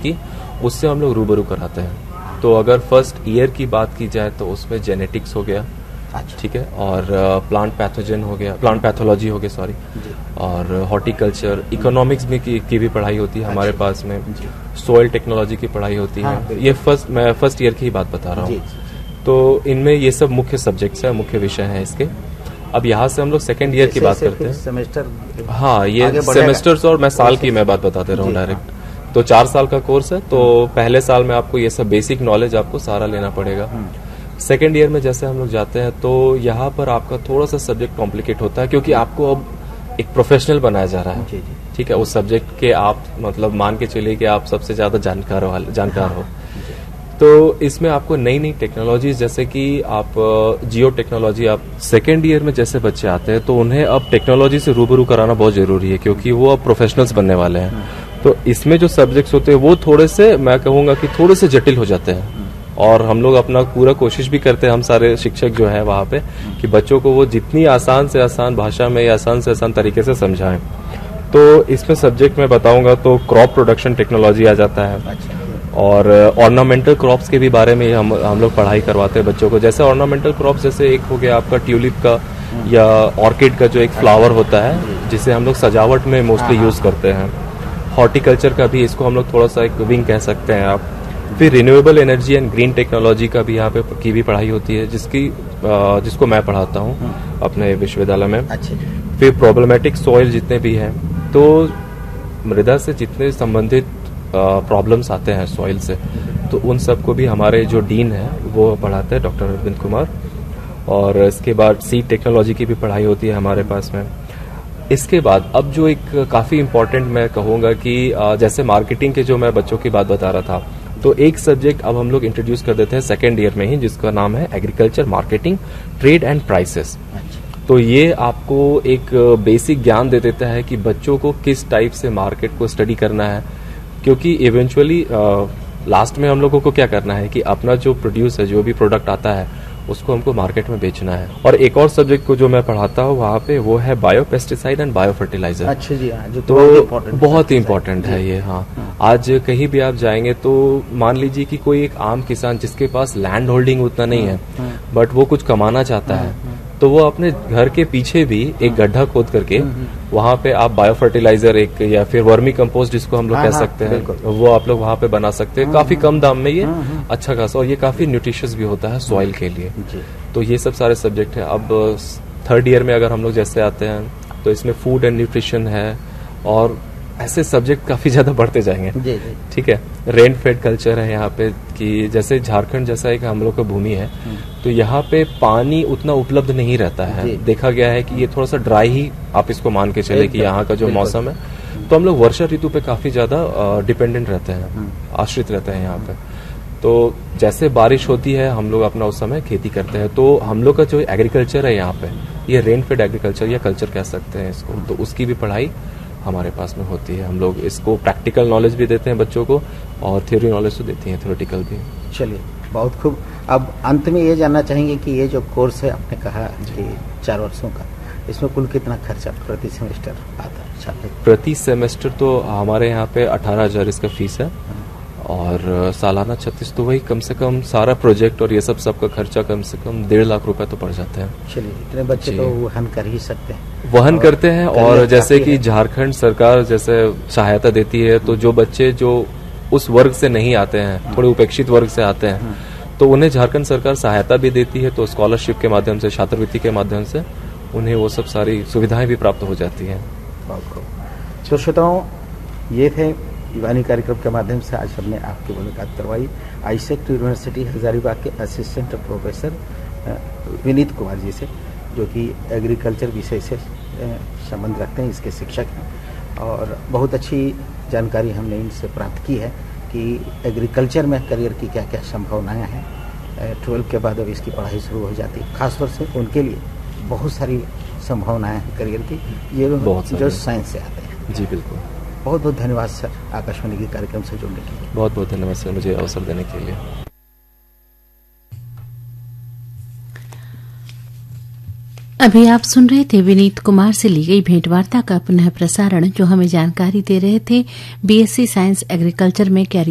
की, उससे हम लोग रूबरू कराते हैं। तो अगर फर्स्ट ईयर की बात की जाए तो उसमें जेनेटिक्स हो गया, ठीक है, और प्लांट पैथोजन हो गया, प्लांट पैथोलॉजी हो गया, सॉरी, और हॉर्टिकल्चर, इकोनॉमिक्स में की भी पढ़ाई होती है हमारे पास में, सोइल टेक्नोलॉजी की पढ़ाई होती है। ये मैं फर्स्ट ईयर की ही बात बता रहा हूँ। तो इनमें ये सब मुख्य सब्जेक्ट्स है, मुख्य विषय हैं इसके। अब यहाँ से हम लोग सेकेंड ईयर की बात करते हैं। सेमेस्टर, हाँ, ये सेमेस्टर्स और मैं साल की मैं बात बताते रहा हूँ डायरेक्ट। तो 4 साल का कोर्स है, तो पहले साल में आपको ये सब बेसिक नॉलेज आपको सारा लेना पड़ेगा। सेकेंड ईयर में जैसे हम लोग जाते हैं तो यहाँ पर आपका थोड़ा सा सब्जेक्ट कॉम्प्लिकेट होता है, क्योंकि आपको अब एक प्रोफेशनल बनाया जा रहा है, ठीक है, उस सब्जेक्ट के आप मतलब मान के चलिए कि आप सबसे ज्यादा जानकार हो। तो इसमें आपको नई नई टेक्नोलॉजीज, जैसे कि आप जियो टेक्नोलॉजी, आप सेकेंड ईयर में जैसे बच्चे आते हैं तो उन्हें अब टेक्नोलॉजी से रूबरू कराना बहुत जरूरी है, क्योंकि वो अब प्रोफेशनल्स बनने वाले हैं। तो इसमें जो सब्जेक्ट्स होते हैं वो थोड़े से, मैं कहूंगा कि थोड़े से जटिल हो जाते हैं, और हम लोग अपना पूरा कोशिश भी करते हैं, हम सारे शिक्षक जो है वहाँ पे, कि बच्चों को वो जितनी आसान से आसान भाषा में या आसान से आसान तरीके से समझाएं। तो इसमें सब्जेक्ट में बताऊंगा तो क्रॉप प्रोडक्शन टेक्नोलॉजी आ जाता है, और ऑर्नामेंटल क्रॉप्स के भी बारे में हम लोग पढ़ाई करवाते हैं बच्चों को। जैसे ऑर्नामेंटल क्रॉप्स, जैसे एक हो गया आपका ट्यूलिप का या ऑर्किड का जो एक फ्लावर होता है, जिसे हम लोग सजावट में मोस्टली यूज करते हैं। हॉर्टिकल्चर का भी, इसको हम लोग थोड़ा सा एक विंग कह सकते हैं आप। फिर renewable energy and green technology का भी यहाँ पे की भी पढ़ाई होती है, जिसको मैं पढ़ाता हूँ अपने विश्वविद्यालय में। फिर प्रॉब्लमेटिक सॉइल जितने भी हैं, तो मृदा से जितने संबंधित प्रॉब्लम्स आते हैं सॉइल से, तो उन सबको भी हमारे जो डीन है वो पढ़ाते हैं, डॉक्टर अरविंद कुमार। और इसके बाद सीड टेक्नोलॉजी की भी पढ़ाई होती है हमारे पास में। इसके बाद अब जो एक काफी इम्पोर्टेंट मैं कहूँगा कि जैसे मार्केटिंग के जो मैं बच्चों की बात बता रहा था, तो एक सब्जेक्ट अब हम लोग इंट्रोड्यूस कर देते हैं सेकेंड ईयर में ही, जिसका नाम है agriculture marketing, trade and prices. तो ये आपको एक बेसिक ज्ञान दे देता है कि बच्चों को किस टाइप से मार्केट को स्टडी करना है, क्योंकि इवेंचुअली लास्ट में हम लोगों को क्या करना है कि अपना जो प्रोड्यूस है, जो भी प्रोडक्ट आता है, उसको हमको मार्केट में बेचना है। और एक और सब्जेक्ट को जो मैं पढ़ाता हूँ वहाँ पे, वो है bio pesticide and bio fertiliser. अच्छा जी, हाँ, जो तो बहुत ही इम्पोर्टेंट है ये। हाँ, आज कहीं भी आप जाएंगे तो मान लीजिए कि कोई एक आम किसान जिसके पास लैंड होल्डिंग उतना नहीं है, बट वो कुछ कमाना चाहता है, तो वो अपने घर के पीछे भी एक गड्ढा खोद करके वहाँ पे आप बायो फर्टिलाइजर एक, या फिर वर्मी कंपोस्ट जिसको हम लोग कह सकते हैं, वो आप लोग वहाँ पे बना सकते हैं काफी कम दाम में। ये अच्छा खासा, और ये काफी न्यूट्रिशियस भी होता है सॉइल के लिए। तो ये सब सारे सब्जेक्ट है। अब थर्ड ईयर में अगर हम लोग जैसे आते हैं तो इसमें फूड एंड न्यूट्रिशन है, और ऐसे सब्जेक्ट काफी ज्यादा बढ़ते जाएंगे। ठीक है, रेन फेड कल्चर है यहाँ पे, कि जैसे झारखंड जैसा एक हम लोग का भूमि है, तो यहाँ पे पानी उतना उपलब्ध नहीं रहता है। देखा गया है कि ये थोड़ा सा ड्राई ही आप इसको मान के चले कि यहाँ का जो मौसम है, तो हम लोग वर्षा ऋतु पे काफी ज्यादा डिपेंडेंट रहते हैं, आश्रित रहते हैं यहाँ पे। तो जैसे बारिश होती है हम लोग अपना उस समय खेती करते हैं। तो हम लोग का जो एग्रीकल्चर है यहाँ पे, ये रेन फेड एग्रीकल्चर या कल्चर कह सकते हैं इसको, तो उसकी भी पढ़ाई हमारे पास में होती है। हम लोग इसको प्रैक्टिकल नॉलेज भी देते हैं बच्चों को, और थ्योरी नॉलेज तो देती हैं, थ्योरेटिकल भी। चलिए, बहुत खूब। अब अंत में ये जानना चाहेंगे कि ये जो कोर्स है आपने कहा कि 4 वर्षों का, इसमें कुल कितना खर्चा प्रति सेमेस्टर आता है छात्र? प्रति सेमेस्टर तो हमारे यहाँ पे 18,000 इसका फीस है, और सालाना 36, तो वही कम से कम सारा प्रोजेक्ट और ये सब सबका खर्चा कम से कम 1.5 लाख रुपए तो पड़ जाते हैं। चलिए, इतने बच्चे तो वहन कर ही सकते हैं, वहन करते हैं। और जैसे कि झारखंड सरकार जैसे सहायता देती है, तो जो बच्चे जो उस वर्ग से नहीं आते हैं, थोड़े उपेक्षित वर्ग से आते हैं, तो उन्हें झारखंड सरकार सहायता भी देती है। तो स्कॉलरशिप के माध्यम से, छात्रवृत्ति के माध्यम से उन्हें वो सब सारी सुविधाएं भी प्राप्त हो जाती हैं। तो श्रोताओं, ये थे युवानी कार्यक्रम के माध्यम से आज हमने आपकी मुलाकात करवाई आईसेक्ट यूनिवर्सिटी हजारीबाग के असिस्टेंट प्रोफेसर विनीत कुमार जी से, जो कि एग्रीकल्चर विषय से संबंध रखते हैं, इसके शिक्षक हैं। और बहुत अच्छी जानकारी हमने इनसे प्राप्त की है कि एग्रीकल्चर में करियर की क्या क्या संभावनाएं हैं। 12 के बाद अब इसकी पढ़ाई शुरू हो जाती है, खासतौर से उनके लिए बहुत सारी संभावनाएं हैं करियर की, ये जो साइंस से आते हैं। जी बिल्कुल। बहुत बहुत धन्यवाद सर, आकाशवाणी के कार्यक्रम से जुड़ने के लिए। बहुत बहुत धन्यवाद सर, मुझे अवसर देने के लिए। अभी आप सुन रहे थे विनीत कुमार से ली गई भेंटवार्ता का पुनः प्रसारण, जो हमें जानकारी दे रहे थे बीएससी साइंस एग्रीकल्चर में कैरियर